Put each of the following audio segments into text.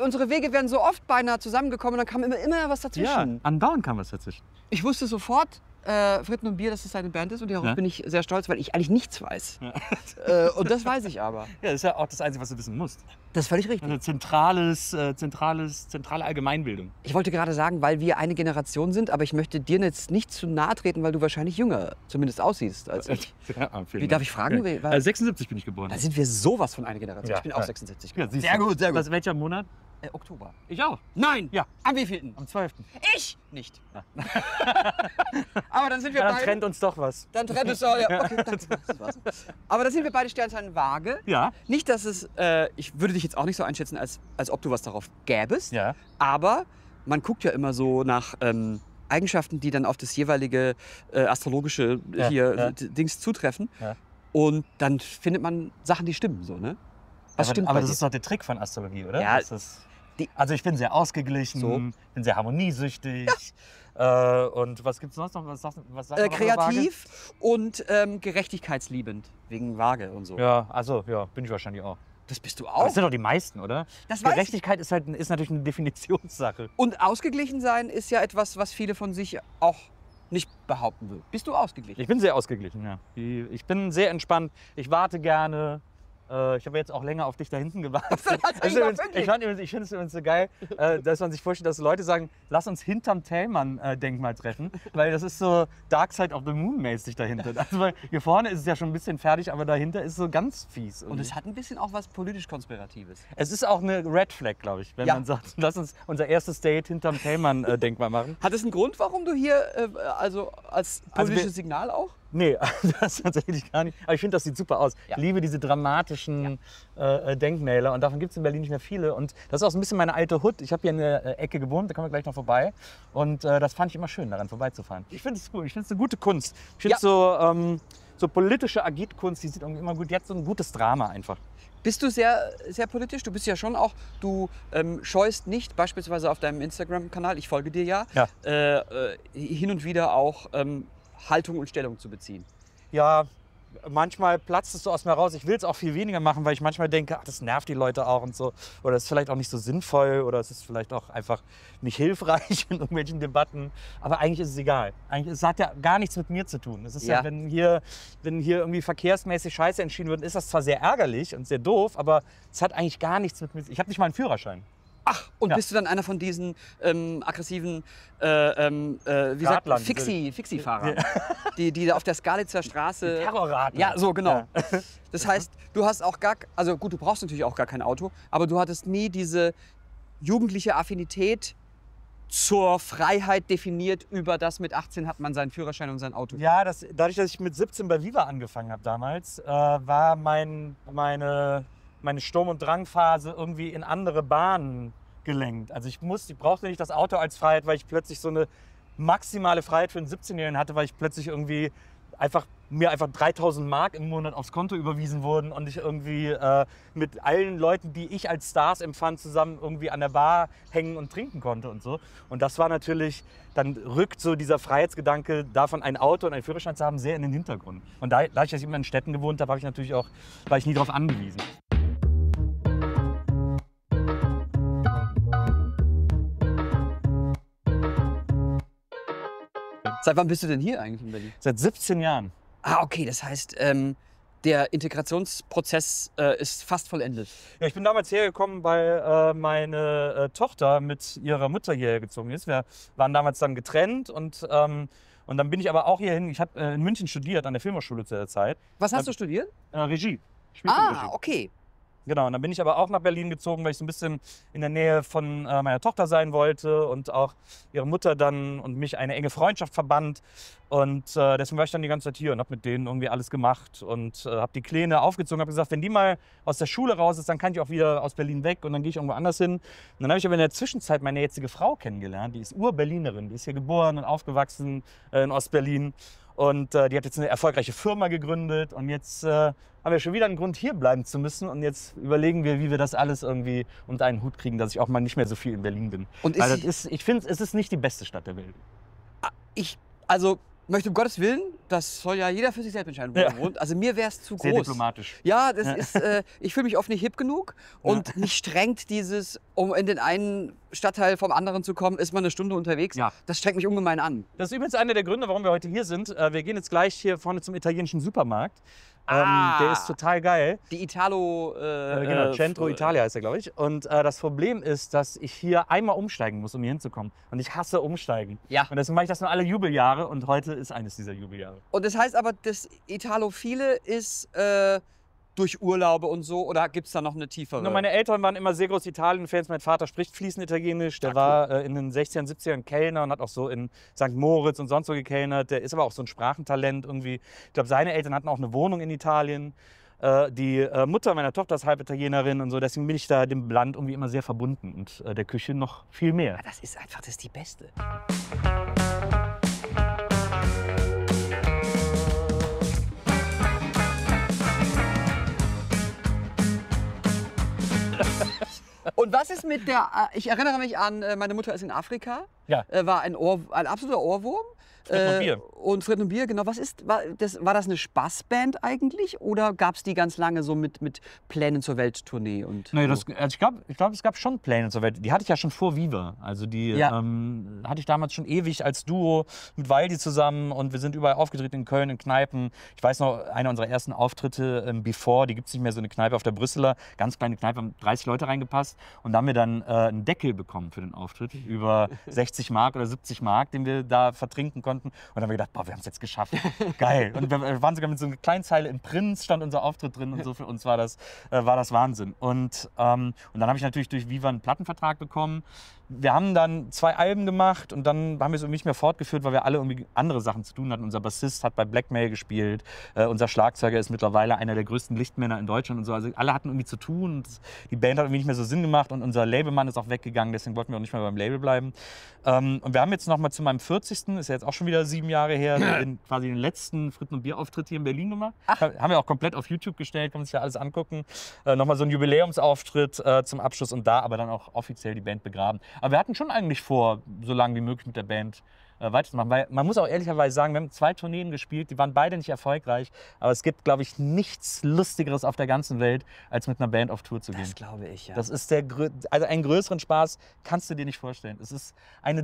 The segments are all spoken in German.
unsere Wege wären so oft beinahe zusammengekommen und dann kam immer was dazwischen. Ja, andauernd kam was dazwischen. Ich wusste sofort, Fritten und Bier, dass es seine Band ist und darauf bin ich sehr stolz, weil ich eigentlich nichts weiß. Ja. Und das weiß ich aber. Ja, das ist ja auch das Einzige, was du wissen musst. Das ist völlig richtig. Also zentrale Allgemeinbildung. Ich wollte gerade sagen, weil wir eine Generation sind, aber ich möchte dir jetzt nicht zu nahe treten, weil du wahrscheinlich jünger zumindest aussiehst als ich. Ja, Wie darf ich fragen? Okay. 76 bin ich geboren. Da sind wir sowas von einer Generation. Ja, Ich bin auch 76. Ja, sehr gut, sehr gut. Welcher Monat? Oktober. Ich auch. Nein! Ja. Am wievielten? Am 12. Ich nicht. Ja. Aber dann sind wir Ja, dann beide... trennt uns doch was. Dann trennt es auch, ja. Okay, das war's. Aber dann sind wir beide Sternzeichen Waage. Ja. Nicht, dass es... ich würde dich jetzt auch nicht so einschätzen, als ob du was darauf gäbest. Ja. Aber man guckt ja immer so nach... Eigenschaften, die dann auf das jeweilige astrologische Dings zutreffen. Ja. Und dann findet man Sachen, die stimmen. So, ne? Was stimmt aber bei das dir? ist doch der Trick von Astrologie, oder? Ja, also ich bin sehr ausgeglichen, bin sehr harmoniesüchtig. Ja. Und was gibt's sonst noch? Was sagt kreativ und gerechtigkeitsliebend, wegen Waage und so. Ja, also bin ich wahrscheinlich auch. Das bist du Aber auch? das sind doch die meisten, oder? Gerechtigkeit ist natürlich eine Definitionssache. Und ausgeglichen sein ist ja etwas, was viele von sich auch nicht behaupten würden. Bist du ausgeglichen? Ich bin sehr ausgeglichen, ja. Ich bin sehr entspannt. Ich warte gerne. Ich habe jetzt auch länger auf dich da hinten gewartet. Ich finde es übrigens so geil, dass man sich vorstellt, dass Leute sagen, lass uns hinterm Thälmann-Denkmal treffen, weil das ist so Dark Side of the Moon-mäßig dahinter. Also weil hier vorne ist es ja schon ein bisschen fertig, aber dahinter ist es so ganz fies. Und es hat ein bisschen auch was politisch-konspiratives. Es ist auch eine Red Flag, glaube ich, wenn man sagt, lass uns unser erstes Date hinterm Thälmann-Denkmal machen. Hat es einen Grund, warum du hier als politisches Signal auch? Nee, das tatsächlich gar nicht. Aber ich finde, das sieht super aus. Ja. Ich liebe diese dramatischen Denkmäler und davon gibt es in Berlin nicht mehr viele. Und das ist auch so ein bisschen meine alte Hut. Ich habe hier in der Ecke gewohnt, da kommen wir gleich noch vorbei. Und das fand ich immer schön, daran vorbeizufahren. Ich finde es gut, ich finde es eine gute Kunst. Ich finde so politische Agitkunst, die sieht irgendwie immer gut. Jetzt so ein gutes Drama einfach. Bist du sehr, sehr politisch? Du bist ja schon auch, du scheust nicht, beispielsweise auf deinem Instagram-Kanal, ich folge dir ja. Hin und wieder auch Haltung und Stellung zu beziehen. Ja, manchmal platzt es so aus mir raus. Ich will es auch viel weniger machen, weil ich manchmal denke, das nervt die Leute auch und so. Oder es ist vielleicht auch nicht so sinnvoll oder es ist vielleicht auch einfach nicht hilfreich in irgendwelchen Debatten. Aber eigentlich ist es egal. Es hat ja gar nichts mit mir zu tun. Es ist ja, wenn hier irgendwie verkehrsmäßig Scheiße entschieden wird, ist das zwar sehr ärgerlich und sehr doof, aber es hat eigentlich gar nichts mit mir zu tun. Ich habe nicht mal einen Führerschein. Ach, und bist du dann einer von diesen aggressiven Fixie-Fahrern, die da auf der Skalitzer Straße... Die Terrorraten. Ja, so genau. Ja. Das heißt, du hast auch also gut, du brauchst natürlich auch gar kein Auto, aber du hattest nie diese jugendliche Affinität zur Freiheit definiert, über das mit 18 hat man seinen Führerschein und sein Auto. Ja, dadurch, dass ich mit 17 bei Viva angefangen habe damals, war meine Sturm- und Drangphase irgendwie in andere Bahnen gelenkt. Also ich brauchte nicht das Auto als Freiheit, weil ich plötzlich so eine maximale Freiheit für einen 17-Jährigen hatte, weil ich plötzlich irgendwie mir einfach 3.000 Mark im Monat aufs Konto überwiesen wurden und ich irgendwie mit allen Leuten, die ich als Stars empfand, zusammen irgendwie an der Bar hängen und trinken konnte und so. Und das war natürlich, dann rückt so dieser Freiheitsgedanke davon, ein Auto und einen Führerschein zu haben, sehr in den Hintergrund. Und dadurch, dass ich immer in Städten gewohnt habe, war ich nie darauf angewiesen. Seit wann bist du denn hier eigentlich in Berlin? Seit 17 Jahren. Ah, okay, das heißt, der Integrationsprozess ist fast vollendet. Ja, ich bin damals hergekommen, weil meine Tochter mit ihrer Mutter hierher gezogen ist. Wir waren damals dann getrennt und dann bin ich aber auch hierhin. Ich habe in München studiert, an der Filmhochschule zu der Zeit. Was hast du studiert? Regie. Ah, okay. Genau, und dann bin ich aber auch nach Berlin gezogen, weil ich so ein bisschen in der Nähe von meiner Tochter sein wollte und auch ihre Mutter dann und mich eine enge Freundschaft verband. Und deswegen war ich dann die ganze Zeit hier und habe mit denen irgendwie alles gemacht und habe die Kleine aufgezogen, habe gesagt, wenn die mal aus der Schule raus ist, dann kann ich auch wieder aus Berlin weg und dann gehe ich irgendwo anders hin. Und dann habe ich aber in der Zwischenzeit meine jetzige Frau kennengelernt, die ist Ur-Berlinerin, die ist hier geboren und aufgewachsen in Ostberlin. Und die hat jetzt eine erfolgreiche Firma gegründet und jetzt haben wir schon wieder einen Grund, hier bleiben zu müssen. Und jetzt überlegen wir, wie wir das alles irgendwie unter einen Hut kriegen, dass ich auch mal nicht mehr so viel in Berlin bin. Und ich finde, es ist nicht die beste Stadt der Welt. Also möchte um Gottes Willen das soll ja jeder für sich selbst entscheiden, wo er wohnt. Also mir wäre es zu groß. Sehr diplomatisch. Ja, das ist, ich fühle mich oft nicht hip genug und mich strengt dieses, um in den einen Stadtteil vom anderen zu kommen, ist man eine Stunde unterwegs. Ja. Das strengt mich ungemein an. Das ist übrigens einer der Gründe, warum wir heute hier sind. Wir gehen jetzt gleich hier vorne zum italienischen Supermarkt. Der ist total geil. Die Italo... Genau, Centro Italia heißt er, glaube ich. Und das Problem ist, dass ich hier einmal umsteigen muss, um hier hinzukommen. Und ich hasse Umsteigen. Ja. Und deswegen mache ich das nur alle Jubeljahre und heute ist eines dieser Jubeljahre. Und das heißt aber, das Italophile ist durch Urlaube und so, oder gibt es da noch eine tiefere? Nur meine Eltern waren immer sehr groß Italien-Fans. Mein Vater spricht fließend Italienisch. Der war in den 60ern, 70ern Kellner und hat auch so in St. Moritz und sonst so gekellnert. Der ist aber auch so ein Sprachentalent irgendwie. Ich glaube, seine Eltern hatten auch eine Wohnung in Italien. Die Mutter meiner Tochter ist halb Italienerin und so. Deswegen bin ich da dem Land irgendwie immer sehr verbunden und der Küche noch viel mehr. Ja, das ist einfach, das ist die beste. Und was ist mit der, ich erinnere mich an, meine Mutter ist in Afrika, Ja. War ein absoluter Ohrwurm. Fred und Bier. Und Fred und Bier, genau. War das eine Spaßband eigentlich oder gab es die ganz lange so mit Plänen zur Welttournee? Und Nee, so? ich glaube, es gab schon Pläne zur Welt. Die hatte ich ja schon vor Viva. Also die hatte ich damals schon ewig als Duo mit Waldi zusammen und wir sind überall aufgetreten in Köln, in Kneipen. Ich weiß noch, einer unserer ersten Auftritte Before, die gibt es nicht mehr, so eine Kneipe auf der Brüsseler, ganz kleine Kneipe, haben 30 Leute reingepasst und da haben wir dann einen Deckel bekommen für den Auftritt über 60 Mark oder 70 Mark, den wir da vertrinken konnten. Und dann haben wir gedacht, boah, wir haben es jetzt geschafft. Geil. Und wir waren sogar mit so einer kleinen Zeile in Prinz, stand unser Auftritt drin und so. Für uns war das Wahnsinn. Und dann habe ich natürlich durch Viva einen Plattenvertrag bekommen. Wir haben dann 2 Alben gemacht und dann haben wir es irgendwie nicht mehr fortgeführt, weil wir alle irgendwie andere Sachen zu tun hatten. Unser Bassist hat bei Blackmail gespielt, unser Schlagzeuger ist mittlerweile einer der größten Lichtmänner in Deutschland und so. Also alle hatten irgendwie zu tun und die Band hat irgendwie nicht mehr so Sinn gemacht und unser Labelmann ist auch weggegangen, deswegen wollten wir auch nicht mehr beim Label bleiben. Und wir haben jetzt noch mal zu meinem 40., ist ja jetzt auch schon wieder 7 Jahre her, quasi den letzten Fritten- und Bier-Auftritt hier in Berlin gemacht. Haben wir auch komplett auf YouTube gestellt, kann man sich ja alles angucken. Nochmal so einen Jubiläumsauftritt zum Abschluss und da aber dann auch offiziell die Band begraben. Aber wir hatten schon eigentlich vor, so lange wie möglich mit der Band weiterzumachen. Weil man muss auch ehrlicherweise sagen, wir haben 2 Tourneen gespielt, die waren beide nicht erfolgreich. Aber es gibt, glaube ich, nichts Lustigeres auf der ganzen Welt, als mit einer Band auf Tour zu gehen. Das glaube ich, ja. Das ist also einen größeren Spaß kannst du dir nicht vorstellen. Es ist eine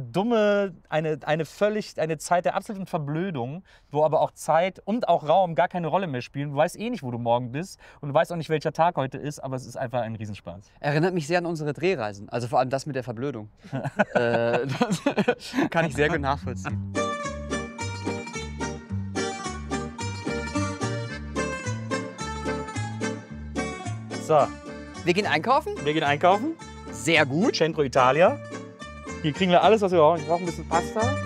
eine Zeit der absoluten Verblödung, wo aber auch Zeit und auch Raum gar keine Rolle mehr spielen. Du weißt eh nicht, wo du morgen bist und du weißt auch nicht, welcher Tag heute ist, aber es ist einfach ein Riesenspaß. Erinnert mich sehr an unsere Drehreisen, also vor allem das mit der Verblödung. Das kann ich sehr gut nachvollziehen. So, Wir gehen einkaufen? wir gehen einkaufen. Sehr gut. Centro Italia. Hier kriegen wir alles, was wir brauchen. Ich brauche ein bisschen Pasta.